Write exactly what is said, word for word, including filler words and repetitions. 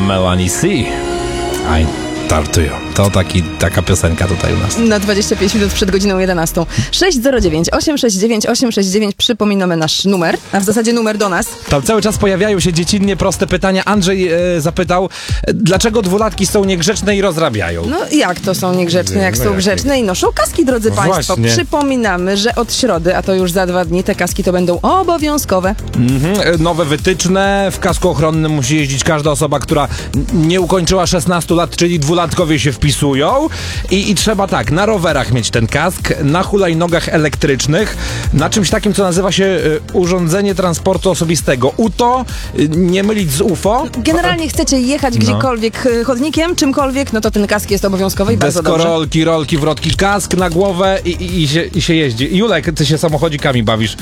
Melanie C. I Tartują. To taki, taka piosenka tutaj u nas. Na dwadzieścia pięć minut przed godziną jedenastą. sześć zero dziewięć osiem sześć dziewięć osiem sześć dziewięć. Przypominamy nasz numer, a w zasadzie numer do nas. Tam cały czas pojawiają się dziecinnie proste pytania. Andrzej e, zapytał, e, dlaczego dwulatki są niegrzeczne i rozrabiają? No jak to są niegrzeczne, jak No są jak grzeczne i noszą kaski, drodzy No Państwo. właśnie. Przypominamy, że od środy, a to już za dwa dni, te kaski to będą obowiązkowe. Mhm. E, Nowe wytyczne. W kasku ochronnym musi jeździć każda osoba, która n- nie ukończyła szesnastu lat, czyli dwulatkowie się wpisują. I, I trzeba tak, na rowerach mieć ten kask, na hulajnogach elektrycznych, na czymś takim, co nazywa się y, urządzenie transportu osobistego. U T O, y, nie mylić z U F O. Generalnie chcecie jechać No. gdziekolwiek y, chodnikiem, czymkolwiek, no to ten kask jest obowiązkowy i bardzo dobrze. Deskorolki, rolki, wrotki, kask na głowę i, i, i, się, i się jeździ. Julek, ty się samochodzikami bawisz.